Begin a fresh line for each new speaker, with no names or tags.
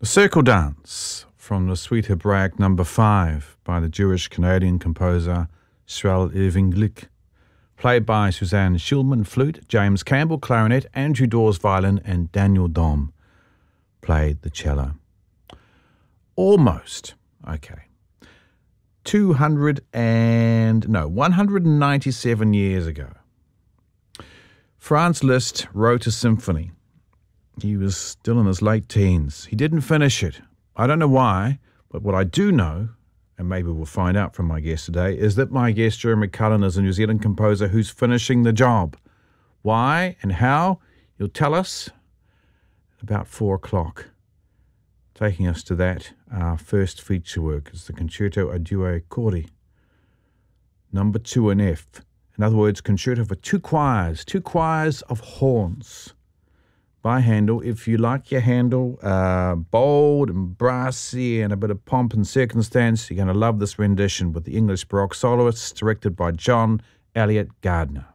A Circle Dance from the Suite Hebraic No. 5 by the Jewish-Canadian composer Shrel Irving Glick, played by Suzanne Schulman flute, James Campbell clarinet, Andrew Dawes violin, and Daniel Dom played the cello. Almost, okay. 197 years ago, Franz Liszt wrote a symphony. He was still in his late teens. He didn't finish it. I don't know why, but what I do know, and maybe we'll find out from my guest today, is that my guest, Jeremy Cullen, is a New Zealand composer who's finishing the job. Why and how? He'll tell us about 4 o'clock. Taking us to that, our first feature work is the Concerto a Due Cordi, number 2 in F. In other words, concerto for two choirs of horns by Handel. If you like your Handel bold and brassy and a bit of pomp and circumstance, you're going to love this rendition with the English Baroque soloists, directed by John Elliott Gardner.